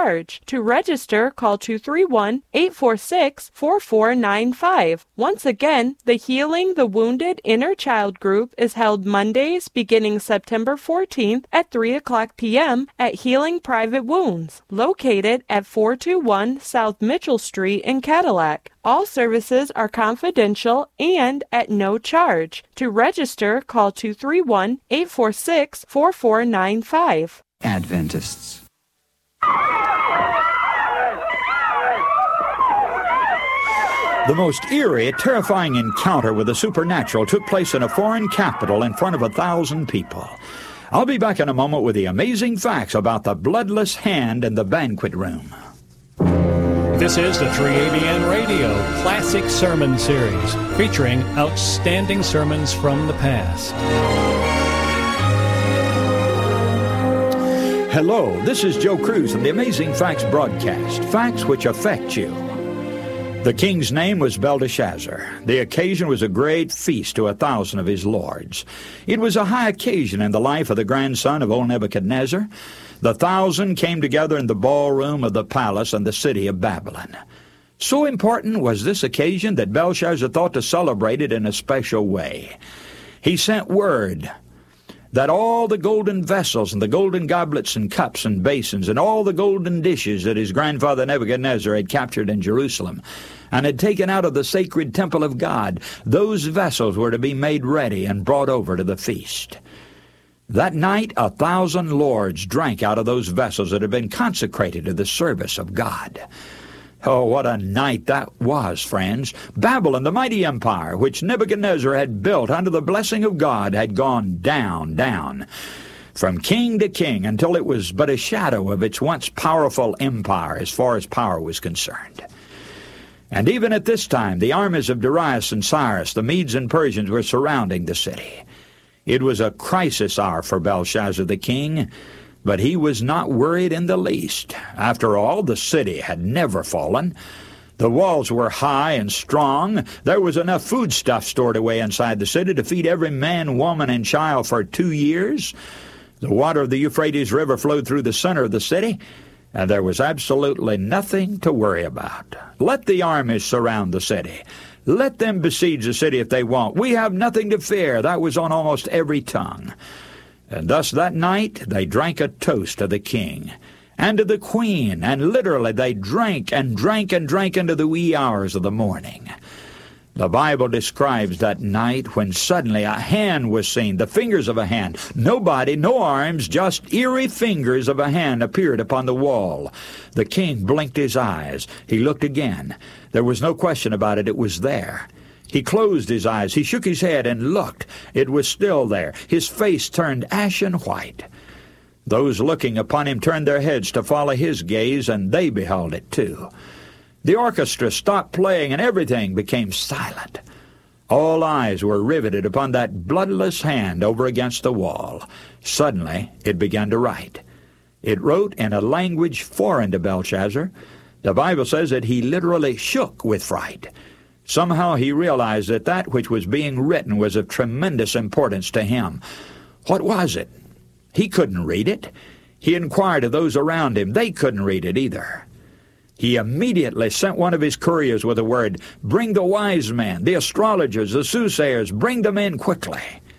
charge. To register, call 231-846-4495. Once again, the Healing the Wounded Inner Child group is held Mondays beginning September 14th at 3 o'clock p.m. at Healing Private Wounds, located at 421 South Mitchell Street in Cadillac. All services are confidential and at no charge. To register, call 231-846-4495. Adventists. The most eerie, terrifying encounter with the supernatural took place in a foreign capital in front of 1,000 people. I'll be back in a moment with the amazing facts about the bloodless hand in the banquet room. This is the 3ABN Radio Classic Sermon Series, featuring outstanding sermons from the past. Hello, this is Joe Cruz and the Amazing Facts broadcast, facts which affect you. The king's name was Belteshazzar. The occasion was a great feast to 1,000 of his lords. It was a high occasion in the life of the grandson of old Nebuchadnezzar. The 1,000 came together in the ballroom of the palace in the city of Babylon. So important was this occasion that Belshazzar thought to celebrate it in a special way. He sent word that all the golden vessels and the golden goblets and cups and basins and all the golden dishes that his grandfather Nebuchadnezzar had captured in Jerusalem and had taken out of the sacred temple of God, those vessels were to be made ready and brought over to the feast. That night, 1,000 lords drank out of those vessels that had been consecrated to the service of God. Oh, what a night that was, friends. Babylon, the mighty empire, which Nebuchadnezzar had built under the blessing of God, had gone down, down, from king to king, until it was but a shadow of its once powerful empire as far as power was concerned. And even at this time, the armies of Darius and Cyrus, the Medes and Persians, were surrounding the city. It was a crisis hour for Belshazzar the king, but he was not worried in the least. After all, the city had never fallen. The walls were high and strong. There was enough foodstuff stored away inside the city to feed every man, woman, and child for 2 years. The water of the Euphrates River flowed through the center of the city, and there was absolutely nothing to worry about. Let the armies surround the city. Let them besiege the city if they want. We have nothing to fear. That was on almost every tongue. And thus that night they drank a toast to the king and to the queen, and literally they drank and drank and drank into the wee hours of the morning. The Bible describes that night when suddenly a hand was seen, the fingers of a hand. No body, no arms, just eerie fingers of a hand appeared upon the wall. The king blinked his eyes. He looked again. There was no question about it. It was there. He closed his eyes. He shook his head and looked. It was still there. His face turned ashen white. Those looking upon him turned their heads to follow his gaze, and they beheld it too. The orchestra stopped playing, and everything became silent. All eyes were riveted upon that bloodless hand over against the wall. Suddenly, it began to write. It wrote in a language foreign to Belshazzar. The Bible says that he literally shook with fright. Somehow he realized that that which was being written was of tremendous importance to him. What was it? He couldn't read it. He inquired of those around him. They couldn't read it either. He immediately sent one of his couriers with a word, "Bring the wise men, the astrologers, the soothsayers, bring them in quickly."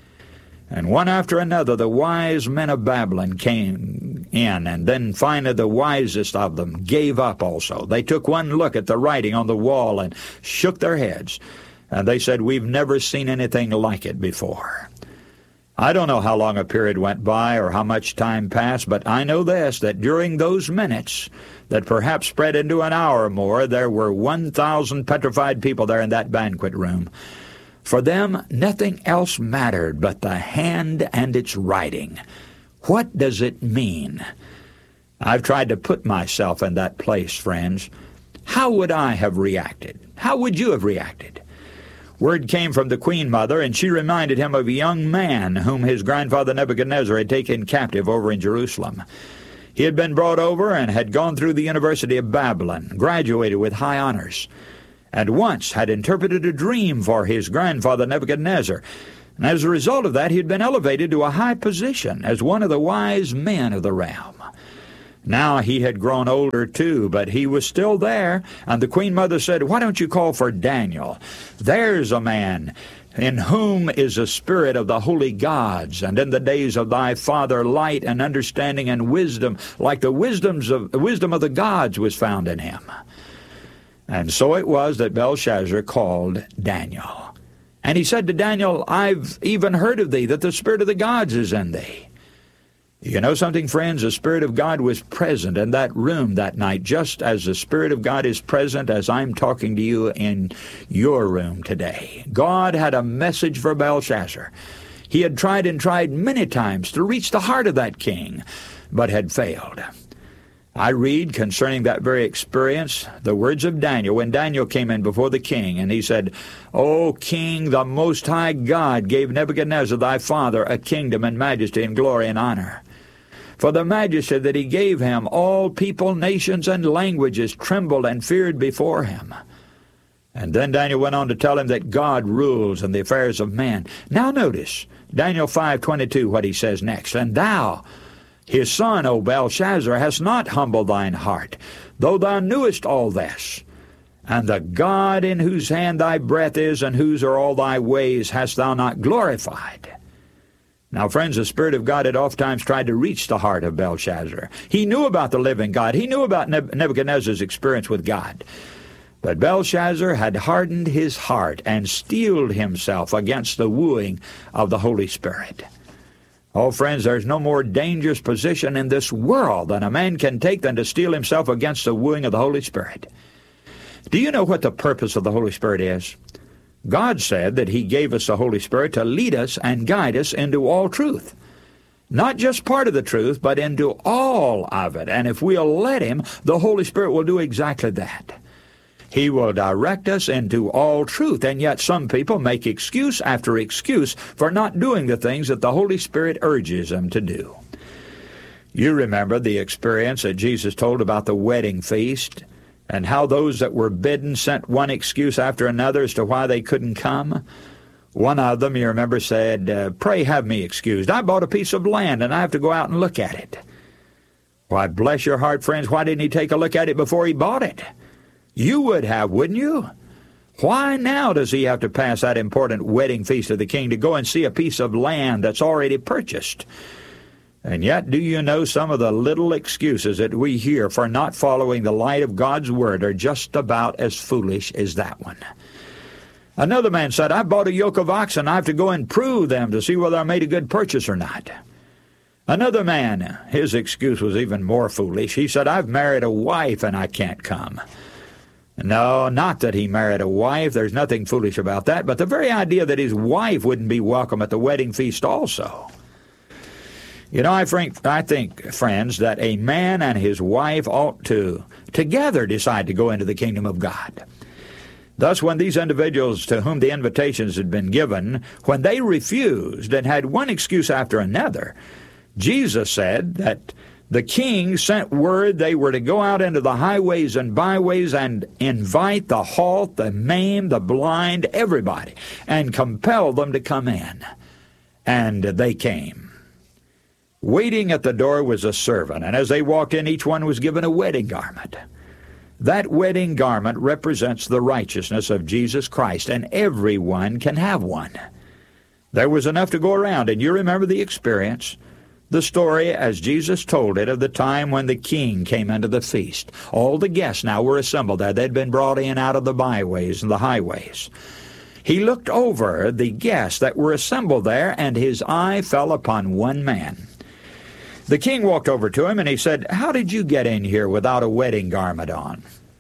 And one after another the wise men of Babylon came in, and then finally the wisest of them gave up also. They took one look at the writing on the wall and shook their heads, and they said, "We've never seen anything like it before." I don't know how long a period went by or how much time passed, but I know this, that during those minutes that perhaps spread into an hour or more, there were 1,000 petrified people there in that banquet room. For them, nothing else mattered but the hand and its writing. What does it mean? I've tried to put myself in that place, friends. How would I have reacted? How would you have reacted? Word came from the queen mother, and she reminded him of a young man whom his grandfather Nebuchadnezzar had taken captive over in Jerusalem. He had been brought over and had gone through the University of Babylon, graduated with high honors, and once had interpreted a dream for his grandfather Nebuchadnezzar. And as a result of that, he had been elevated to a high position as one of the wise men of the realm. Now he had grown older too, but he was still there, and the queen mother said, "Why don't you call for Daniel? There's a man in whom is the spirit of the holy gods, and in the days of thy father light and understanding and wisdom, like the wisdom of the gods was found in him." And so it was that Belshazzar called Daniel. And he said to Daniel, "I've even heard of thee, that the spirit of the gods is in thee." You know something, friends? The Spirit of God was present in that room that night, just as the Spirit of God is present as I'm talking to you in your room today. God had a message for Belshazzar. He had tried and tried many times to reach the heart of that king, but had failed. I read concerning that very experience the words of Daniel when Daniel came in before the king, and he said, "O king, the Most High God gave Nebuchadnezzar thy father a kingdom and majesty and glory and honor. For the majesty that he gave him, all people, nations, and languages trembled and feared before him." And then Daniel went on to tell him that God rules in the affairs of men. Now notice, Daniel 5:22, what he says next. "And thou, his son, O Belshazzar, hast not humbled thine heart, though thou knewest all this. And the God in whose hand thy breath is, and whose are all thy ways, hast thou not glorified." Now, friends, the Spirit of God had oftentimes tried to reach the heart of Belshazzar. He knew about the living God. He knew about Nebuchadnezzar's experience with God. But Belshazzar had hardened his heart and steeled himself against the wooing of the Holy Spirit. Oh, friends, there's no more dangerous position in this world than a man can take than to steel himself against the wooing of the Holy Spirit. Do you know what the purpose of the Holy Spirit is? God said that he gave us the Holy Spirit to lead us and guide us into all truth. Not just part of the truth, but into all of it. And if we'll let him, the Holy Spirit will do exactly that. He will direct us into all truth. And yet some people make excuse after excuse for not doing the things that the Holy Spirit urges them to do. You remember the experience that Jesus told about the wedding feast, and how those that were bidden sent one excuse after another as to why they couldn't come. One of them, you remember, said, "Pray have me excused. I bought a piece of land and I have to go out and look at it." Why, bless your heart, friends, why didn't he take a look at it before he bought it? You would have, wouldn't you? Why now does he have to pass that important wedding feast of the king to go and see a piece of land that's already purchased? And yet, do you know some of the little excuses that we hear for not following the light of God's Word are just about as foolish as that one? Another man said, "I bought a yoke of oxen. I have to go and prove them to see whether I made a good purchase or not." Another man, his excuse was even more foolish. He said, "I've married a wife and I can't come." No, not that he married a wife. There's nothing foolish about that. But the very idea that his wife wouldn't be welcome at the wedding feast also. You know, I think, friends, that a man and his wife ought to together decide to go into the kingdom of God. Thus, when these individuals to whom the invitations had been given, when they refused and had one excuse after another, Jesus said that the king sent word they were to go out into the highways and byways and invite the halt, the maimed, the blind, everybody, and compel them to come in. And they came. Waiting at the door was a servant, and as they walked in, each one was given a wedding garment. That wedding garment represents the righteousness of Jesus Christ, and everyone can have one. There was enough to go around, and you remember the experience, the story as Jesus told it of the time when the king came into the feast. All the guests now were assembled there. They'd been brought in out of the byways and the highways. He looked over the guests that were assembled there, and his eye fell upon one man. The king walked over to him and he said, "How did you get in here without a wedding garment on?"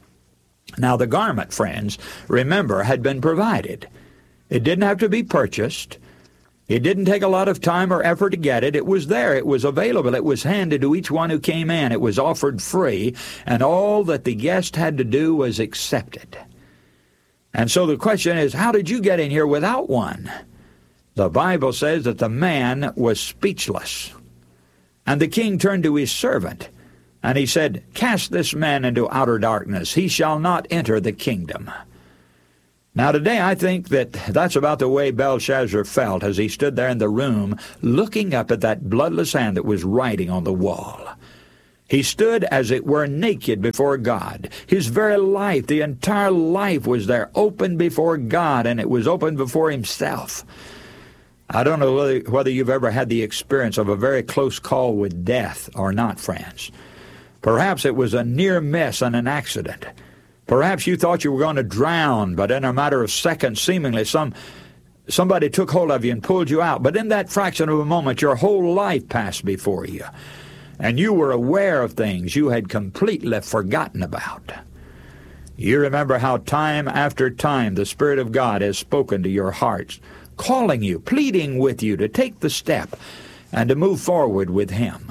Now the garment, friends, remember, had been provided. It didn't have to be purchased. It didn't take a lot of time or effort to get it. It was there. It was available. It was handed to each one who came in. It was offered free, and all that the guest had to do was accept it. And so the question is, how did you get in here without one? The Bible says that the man was speechless. And the king turned to his servant, and he said, "Cast this man into outer darkness. He shall not enter the kingdom." Now today I think that that's about the way Belshazzar felt as he stood there in the room looking up at that bloodless hand that was writing on the wall. He stood as it were naked before God. His very life, the entire life was there, open before God, and it was open before himself. I don't know whether you've ever had the experience of a very close call with death or not, friends. Perhaps it was a near miss and an accident. Perhaps you thought you were going to drown, but in a matter of seconds, seemingly, somebody took hold of you and pulled you out. But in that fraction of a moment, your whole life passed before you, and you were aware of things you had completely forgotten about. You remember how time after time the Spirit of God has spoken to your hearts, calling you, pleading with you to take the step and to move forward with Him.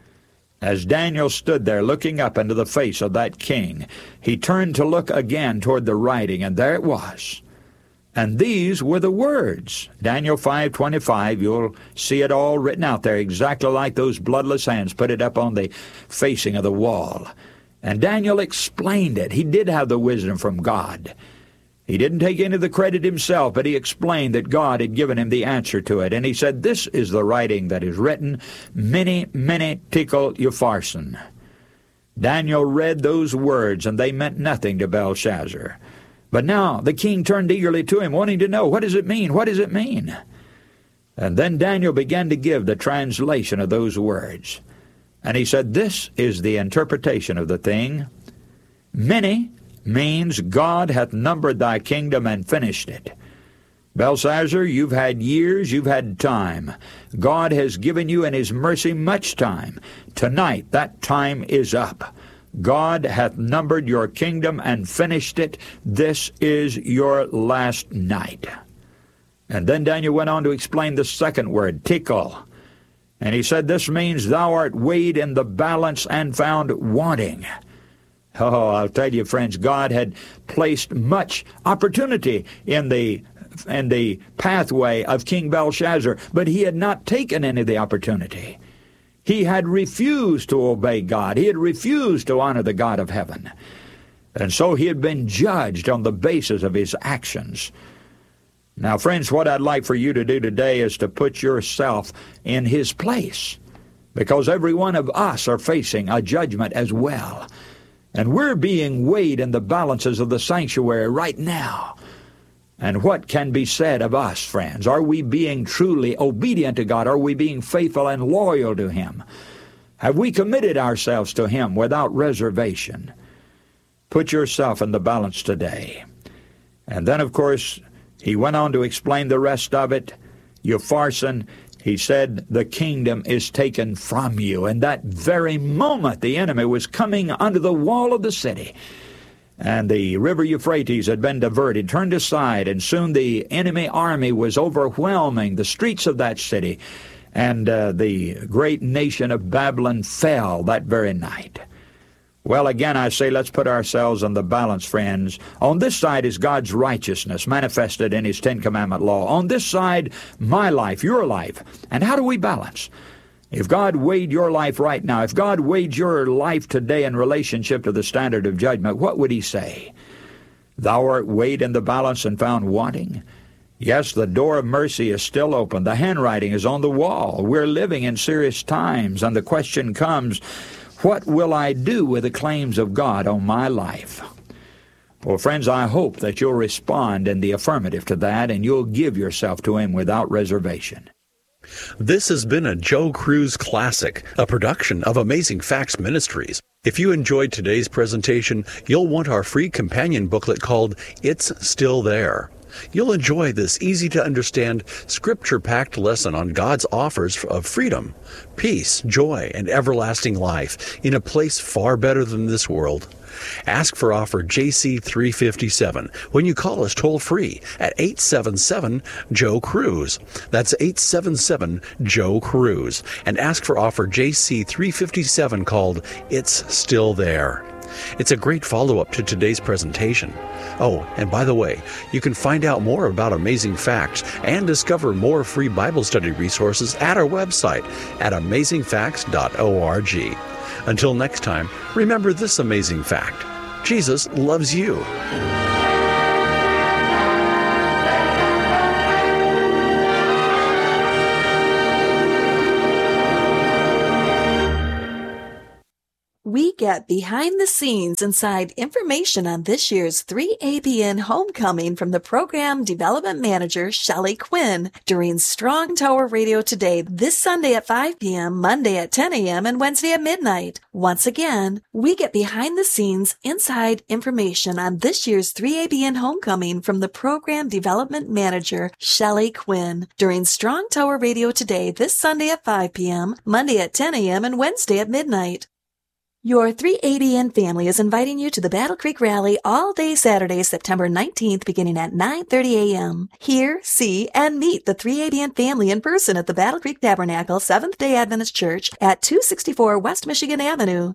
As Daniel stood there looking up into the face of that king, he turned to look again toward the writing, and there it was. And these were the words. Daniel 5:25, you'll see it all written out there, exactly like those bloodless hands put it up on the facing of the wall. And Daniel explained it. He did have the wisdom from God. He didn't take any of the credit himself, but he explained that God had given him the answer to it. And he said, this is the writing that is written, Mene, Mene, Tekel, Upharsin. Daniel read those words, and they meant nothing to Belshazzar. But now the king turned eagerly to him, wanting to know, what does it mean? What does it mean? And then Daniel began to give the translation of those words. And he said, this is the interpretation of the thing. Mene means God hath numbered thy kingdom and finished it. Belshazzar, you've had years, you've had time. God has given you in His mercy much time. Tonight, that time is up. God hath numbered your kingdom and finished it. This is your last night. And then Daniel went on to explain the second word, Tekel. And he said, this means thou art weighed in the balance and found wanting. Oh, I'll tell you, friends, God had placed much opportunity in the pathway of King Belshazzar, but he had not taken any of the opportunity. He had refused to obey God. He had refused to honor the God of heaven. And so he had been judged on the basis of his actions. Now, friends, what I'd like for you to do today is to put yourself in his place, because every one of us are facing a judgment as well. And we're being weighed in the balances of the sanctuary right now. And what can be said of us, friends? Are we being truly obedient to God? Are we being faithful and loyal to Him? Have we committed ourselves to Him without reservation? Put yourself in the balance today. And then, of course, he went on to explain the rest of it. Upharsin, he said, the kingdom is taken from you. And that very moment, the enemy was coming under the wall of the city. And the river Euphrates had been diverted, turned aside, and soon the enemy army was overwhelming the streets of that city. And the great nation of Babylon fell that very night. Well, again, I say, let's put ourselves on the balance, friends. On this side is God's righteousness manifested in His Ten Commandment law. On this side, my life, your life. And how do we balance? If God weighed your life right now, if God weighed your life today in relationship to the standard of judgment, what would He say? Thou art weighed in the balance and found wanting. Yes, the door of mercy is still open. The handwriting is on the wall. We're living in serious times, and the question comes, what will I do with the claims of God on my life? Well, friends, I hope that you'll respond in the affirmative to that, and you'll give yourself to Him without reservation. This has been a Joe Cruz Classic, a production of Amazing Facts Ministries. If you enjoyed today's presentation, you'll want our free companion booklet called It's Still There. You'll enjoy this easy-to-understand, scripture-packed lesson on God's offers of freedom, peace, joy, and everlasting life in a place far better than this world. Ask for offer JC357 when you call us toll-free at 877-JOE-CRUISE. That's 877-JOE-CRUISE. And ask for offer JC357 called It's Still There. It's a great follow-up to today's presentation. Oh, and by the way, you can find out more about Amazing Facts and discover more free Bible study resources at our website at amazingfacts.org. Until next time, remember this amazing fact: Jesus loves you. get behind the scenes inside information on this year's 3ABN Homecoming from the Program Development Manager, Shelley Quinn, during Strong Tower Radio Today this Sunday at 5 p.m., Monday at 10 a.m., and Wednesday at midnight. Once again, we get behind the scenes inside information on this year's 3ABN Homecoming from the Program Development Manager, Shelley Quinn, during Strong Tower Radio Today this Sunday at 5 p.m., Monday at 10 a.m., and Wednesday at midnight. Your 3ABN family is inviting you to the Battle Creek Rally all day Saturday, September 19th, beginning at 9:30 a.m. Hear, see, and meet the 3ABN family in person at the Battle Creek Tabernacle Seventh-day Adventist Church at 264 West Michigan Avenue.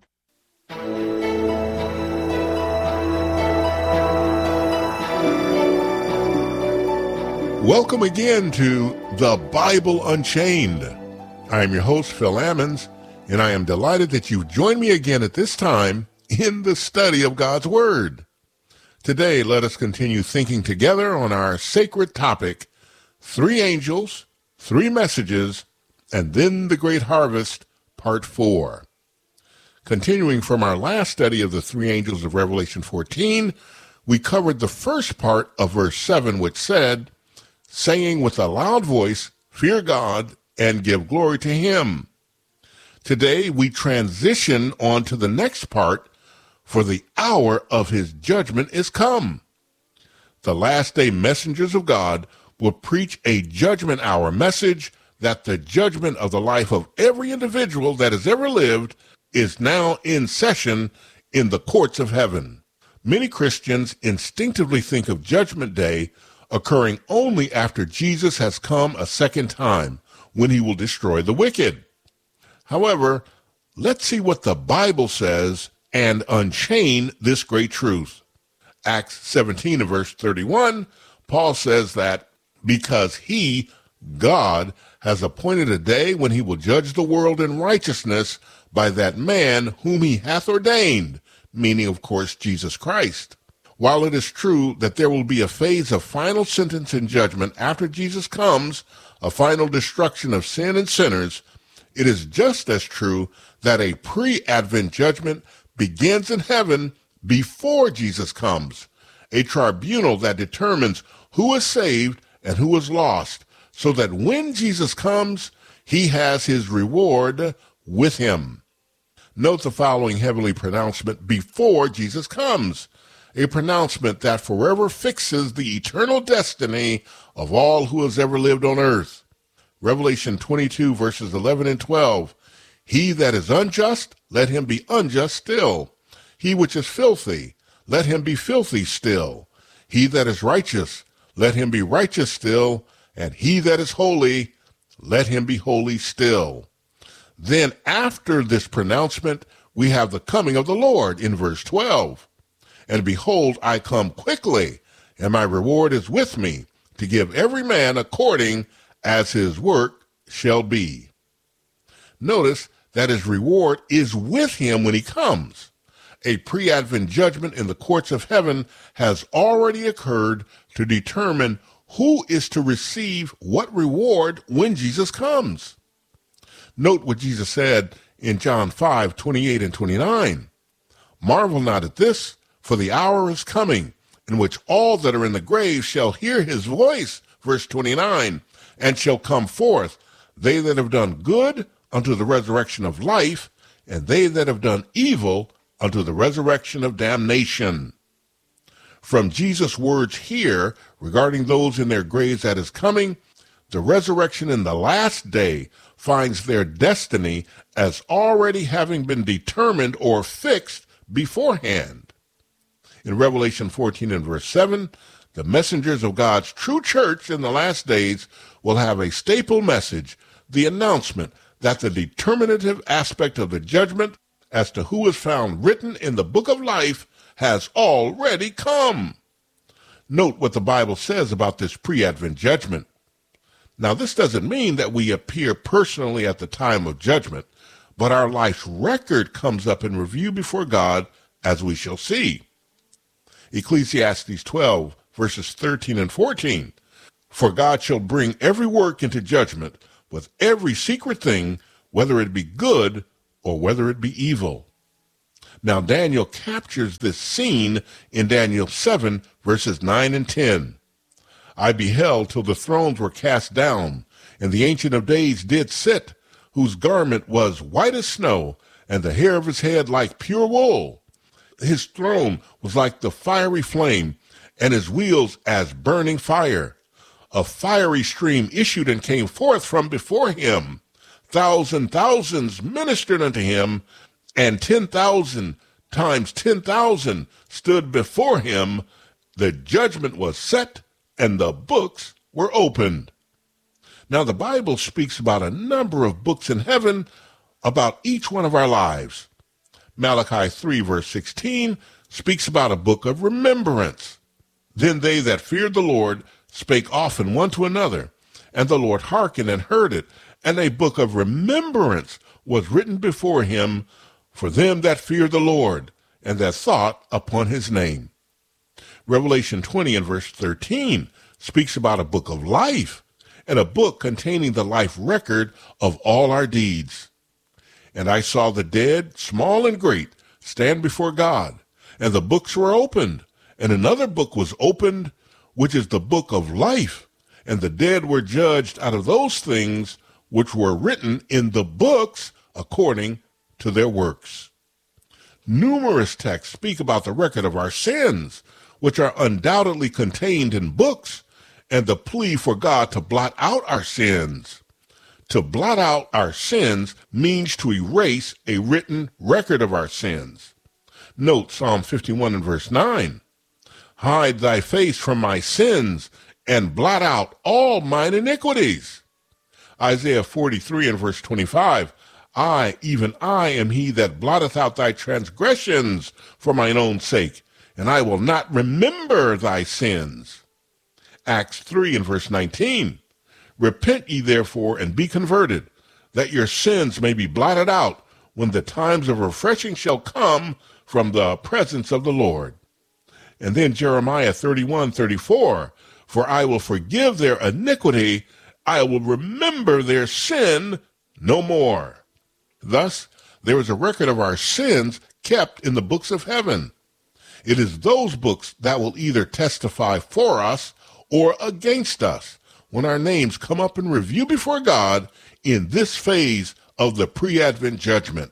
Welcome again to The Bible Unchained. I'm your host, Phil Ammons, and I am delighted that you've joined me again at this time in the study of God's Word. Today, let us continue thinking together on our sacred topic, 3 angels, 3 messages, and then the great harvest, part 4. Continuing from our last study of the 3 angels of Revelation 14, we covered the first part of verse 7, which said, saying with a loud voice, fear God and give glory to him. Today, we transition on to the next part, for the hour of his judgment is come. The last day messengers of God will preach a judgment hour message that the judgment of the life of every individual that has ever lived is now in session in the courts of heaven. Many Christians instinctively think of Judgment Day occurring only after Jesus has come a second time, when he will destroy the wicked. However, let's see what the Bible says and unchain this great truth. Acts 17 and verse 31, Paul says that because he, God, has appointed a day when he will judge the world in righteousness by that man whom he hath ordained, meaning, of course, Jesus Christ. While it is true that there will be a phase of final sentence and judgment after Jesus comes, a final destruction of sin and sinners, it is just as true that a pre-Advent judgment begins in heaven before Jesus comes, a tribunal that determines who is saved and who is lost, so that when Jesus comes, he has his reward with him. Note the following heavenly pronouncement before Jesus comes, a pronouncement that forever fixes the eternal destiny of all who has ever lived on earth. Revelation 22 verses 11 and 12. He that is unjust, let him be unjust still. He which is filthy, let him be filthy still. He that is righteous, let him be righteous still. And he that is holy, let him be holy still. Then after this pronouncement, we have the coming of the Lord in verse 12. And behold, I come quickly, and my reward is with me, to give every man according as his work shall be. Notice that his reward is with him when he comes. A pre-Advent judgment in the courts of heaven has already occurred to determine who is to receive what reward when Jesus comes. Note what Jesus said in John 5:28 and 29. Marvel not at this, for the hour is coming, in which all that are in the grave shall hear his voice, verse 29, and shall come forth, they that have done good unto the resurrection of life, and they that have done evil unto the resurrection of damnation. From Jesus' words here regarding those in their graves at his coming, the resurrection in the last day finds their destiny as already having been determined or fixed beforehand. In Revelation 14 and verse 7, the messengers of God's true church in the last days will have a staple message, the announcement that the determinative aspect of the judgment as to who is found written in the book of life has already come. Note what the Bible says about this pre-Advent judgment. Now, this doesn't mean that we appear personally at the time of judgment, but our life's record comes up in review before God, as we shall see. Ecclesiastes 12, verses 13 and 14. For God shall bring every work into judgment with every secret thing, whether it be good or whether it be evil. Now Daniel captures this scene in Daniel 7, verses 9 and 10. I beheld till the thrones were cast down, and the Ancient of Days did sit, whose garment was white as snow, and the hair of his head like pure wool. His throne was like the fiery flame, and his wheels as burning fire. A fiery stream issued and came forth from before him. Thousands ministered unto him, and 10,000 times 10,000 stood before him. The judgment was set, and the books were opened. Now, the Bible speaks about a number of books in heaven about each one of our lives. Malachi 3, verse 16, speaks about a book of remembrance. Then they that feared the Lord spake often one to another, and the Lord hearkened and heard it, and a book of remembrance was written before him for them that fear the Lord, and that thought upon his name. Revelation 20 and verse 13 speaks about a book of life, and a book containing the life record of all our deeds. And I saw the dead, small and great, stand before God, and the books were opened, and another book was opened, which is the book of life, and the dead were judged out of those things which were written in the books according to their works. Numerous texts speak about the record of our sins, which are undoubtedly contained in books, and the plea for God to blot out our sins. To blot out our sins means to erase a written record of our sins. Note Psalm 51 and verse 9. Hide thy face from my sins, and blot out all mine iniquities. Isaiah 43 and verse 25. I, even I, am he that blotteth out thy transgressions for mine own sake, and I will not remember thy sins. Acts 3 and verse 19. Repent ye therefore and be converted, that your sins may be blotted out when the times of refreshing shall come from the presence of the Lord. And then Jeremiah 31:34. For I will forgive their iniquity, I will remember their sin no more. Thus, there is a record of our sins kept in the books of heaven. It is those books that will either testify for us or against us when our names come up in review before God in this phase of the pre-Advent judgment.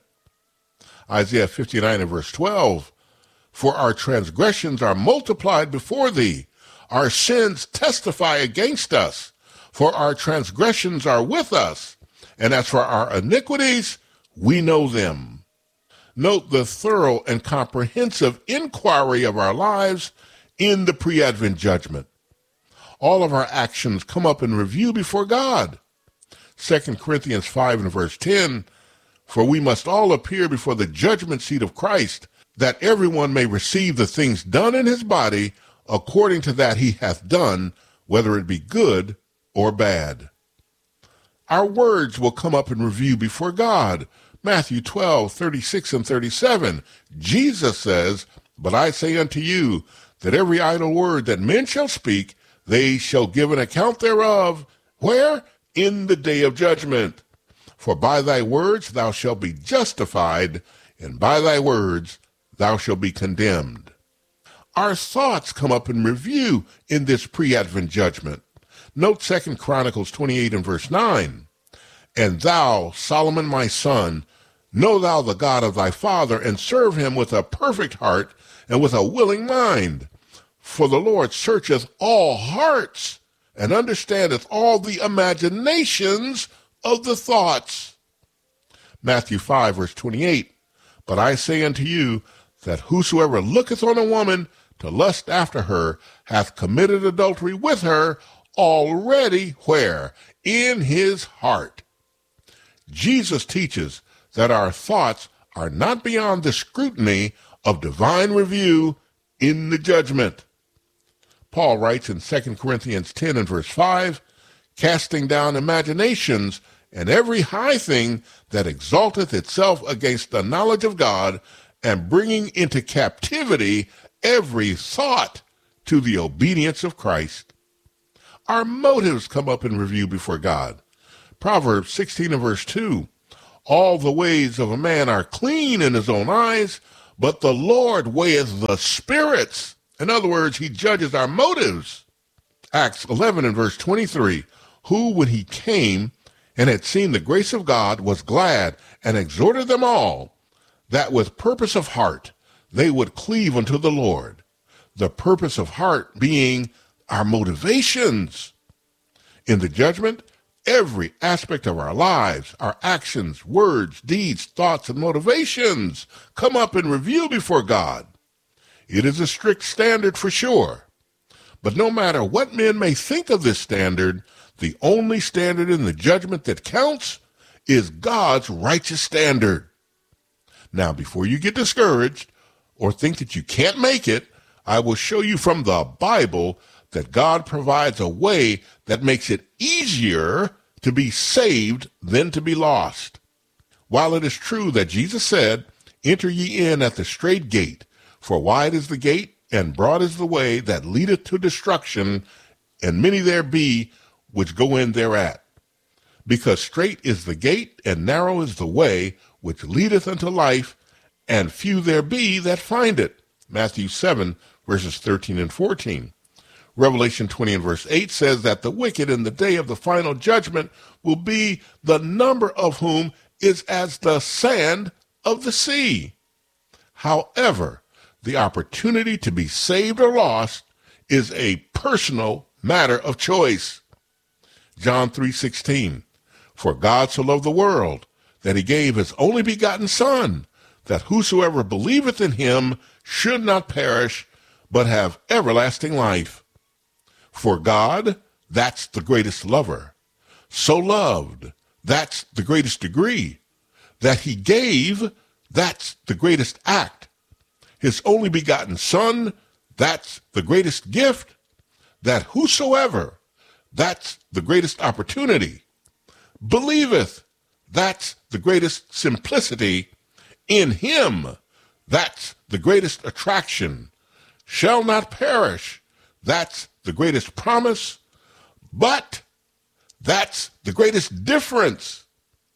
Isaiah 59 and verse 12. For our transgressions are multiplied before thee, our sins testify against us, for our transgressions are with us, and as for our iniquities, we know them. Note the thorough and comprehensive inquiry of our lives in the pre-Advent judgment. All of our actions come up in review before God. 2 Corinthians 5 and verse 10, for we must all appear before the judgment seat of Christ, that everyone may receive the things done in his body according to that he hath done, whether it be good or bad. Our words will come up in review before God. Matthew 12:36 and 37. Jesus says, but I say unto you, that every idle word that men shall speak, they shall give an account thereof. Where? In the day of judgment. For by thy words thou shalt be justified, and by thy words thou shalt be condemned. Our thoughts come up in review in this pre-Advent judgment. Note 2 Chronicles 28 and verse 9. And thou, Solomon my son, know thou the God of thy father, and serve him with a perfect heart and with a willing mind. For the Lord searcheth all hearts, and understandeth all the imaginations of the thoughts. Matthew 5, verse 28. But I say unto you, that whosoever looketh on a woman to lust after her hath committed adultery with her already, where? In his heart. Jesus teaches that our thoughts are not beyond the scrutiny of divine review in the judgment. Paul writes in 2 Corinthians 10 and verse 5, casting down imaginations and every high thing that exalteth itself against the knowledge of God, and bringing into captivity every thought to the obedience of Christ. Our motives come up in review before God. Proverbs 16 and verse 2, all the ways of a man are clean in his own eyes, But the Lord weigheth the spirits. In other words, he judges our motives. Acts 11 and verse 23, who, when he came and had seen the grace of God, was glad and exhorted them all, that with purpose of heart they would cleave unto the Lord. The purpose of heart being our motivations. In the judgment, every aspect of our lives, our actions, words, deeds, thoughts, and motivations come up in review before God. It is a strict standard for sure. But no matter what men may think of this standard, the only standard in the judgment that counts is God's righteous standard. Now, before you get discouraged or think that you can't make it, I will show you from the Bible that God provides a way that makes it easier to be saved than to be lost. While it is true that Jesus said, "Enter ye in at the strait gate, for wide is the gate, and broad is the way that leadeth to destruction, and many there be which go in thereat. Because strait is the gate, and narrow is the way which leadeth unto life, and few there be that find it." Matthew 7, verses 13 and 14. Revelation 20 and verse 8 says that the wicked in the day of the final judgment will be the number of whom is as the sand of the sea. However, the opportunity to be saved or lost is a personal matter of choice. John 3:16, for God so loved the world that he gave his only begotten Son, that whosoever believeth in him should not perish, but have everlasting life. For God, that's the greatest lover. So loved, that's the greatest degree. That he gave, that's the greatest act. His only begotten Son, that's the greatest gift. That whosoever, that's the greatest opportunity. Believeth, that's the greatest simplicity. In him, that's the greatest attraction. Shall not perish, that's the greatest promise. But, that's the greatest difference.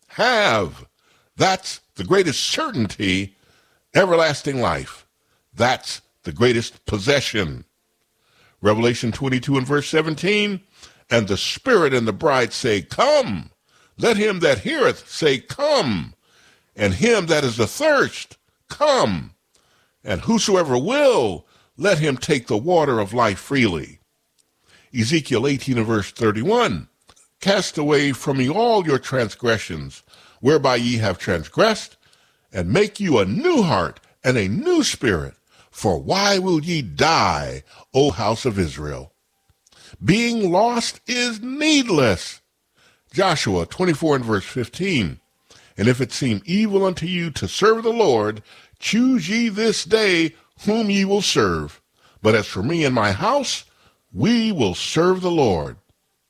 Have, that's the greatest certainty. Everlasting life, that's the greatest possession. Revelation 22 and verse 17, and the Spirit and the bride say, Come. Let him that heareth say, Come. And him that is athirst, come. And whosoever will, let him take the water of life freely. Ezekiel 18 and verse 31, cast away from you all your transgressions, whereby ye have transgressed, and make you a new heart and a new spirit. For why will ye die, O house of Israel? Being lost is needless. Joshua 24 and verse 15, and if it seem evil unto you to serve the Lord, choose ye this day whom ye will serve. But as for me and my house, we will serve the Lord.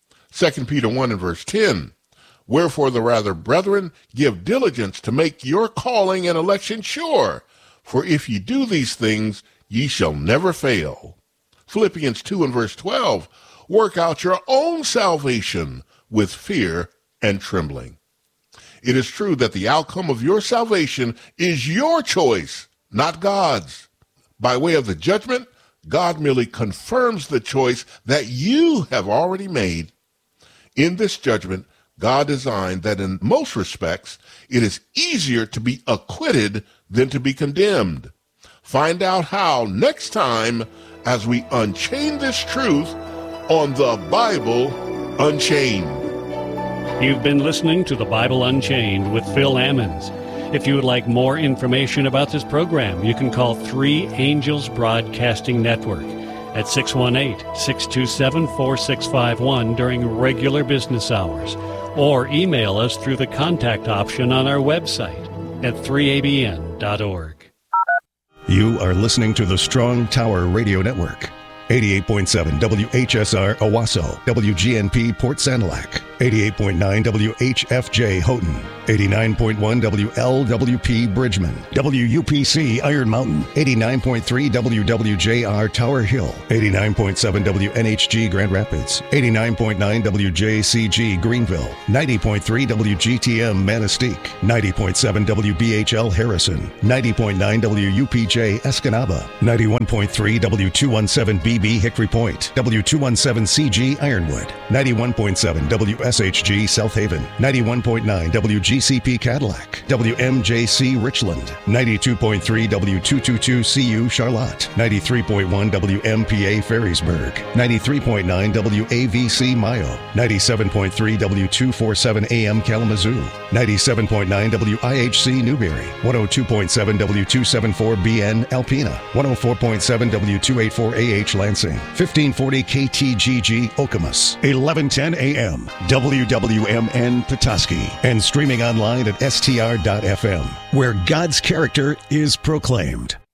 2 Peter 1 and verse 10, wherefore the rather, brethren, give diligence to make your calling and election sure. For if ye do these things, ye shall never fail. Philippians 2 and verse 12, work out your own salvation with fear and trembling. It is true that the outcome of your salvation is your choice, not God's. By way of the judgment, God merely confirms the choice that you have already made. In this judgment, God designed that in most respects, it is easier to be acquitted than to be condemned. Find out how next time as we unchain this truth on the Bible Unchained. You've been listening to The Bible Unchained with Phil Ammons. If you would like more information about this program, you can call 3 Angels Broadcasting Network at 618-627-4651 during regular business hours, or email us through the contact option on our website at 3abn.org. You are listening to the Strong Tower Radio Network, 88.7 WHSR Owasso, WGNP Port Sanilac. 88.9 WHFJ Houghton, 89.1 WLWP Bridgman, WUPC Iron Mountain, 89.3 WWJR Tower Hill, 89.7 WNHG Grand Rapids, 89.9 WJCG Greenville, 90.3 WGTM Manistee, 90.7 WBHL Harrison, 90.9 WUPJ Escanaba, 91.3 W217BB Hickory Point, W217CG Ironwood, 91.7 WSHG South Haven, 91.9 WGCP Cadillac, WMJC Richland, 92.3 W222CU Charlotte, 93.1 WMPA Ferrysburg, 93.9 WAVC Mayo, 97.3 W247 AM Kalamazoo, 97.9 WIHC Newberry, 102.7 W274BN Alpena, 104.7 W284AH Lansing, 1540 KTGG Okemos, 1110 AM WWMN Petoskey, and streaming online at str.fm, where God's character is proclaimed.